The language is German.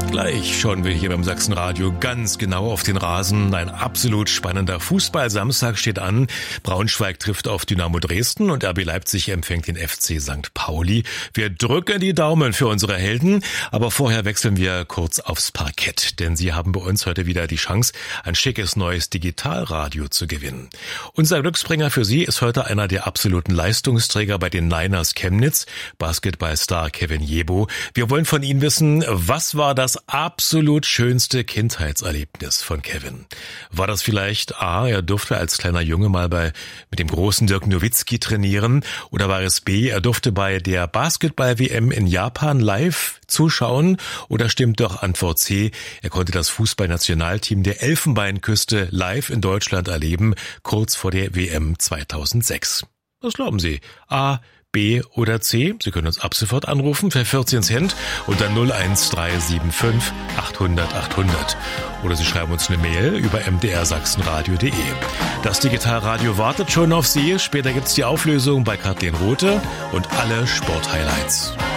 Gleich schauen wir hier beim Sachsenradio ganz genau auf den Rasen. Ein absolut spannender Fußball-Samstag steht an. Braunschweig trifft auf Dynamo Dresden und RB Leipzig empfängt den FC St. Pauli. Wir drücken die Daumen für unsere Helden, aber vorher wechseln wir kurz aufs Parkett, denn Sie haben bei uns heute wieder die Chance, ein schickes neues Digitalradio zu gewinnen. Unser Glücksbringer für Sie ist heute einer der absoluten Leistungsträger bei den Niners Chemnitz, Basketballstar Kevin Jebo. Wir wollen von Ihnen wissen, was war das absolut schönste Kindheitserlebnis von Kevin? War das vielleicht A, er durfte als kleiner Junge mal mit dem großen Dirk Nowitzki trainieren, oder war es B, er durfte bei der Basketball-WM in Japan live zuschauen, oder stimmt doch Antwort C, er konnte das Fußballnationalteam der Elfenbeinküste live in Deutschland erleben, kurz vor der WM 2006. Was glauben Sie? A, B oder C? Sie können uns ab sofort anrufen für 14 Cent unter 01375 800 800. Oder Sie schreiben uns eine Mail über mdrsachsenradio.de. Das Digitalradio wartet schon auf Sie. Später gibt's die Auflösung bei Kathleen Rothe und alle Sporthighlights.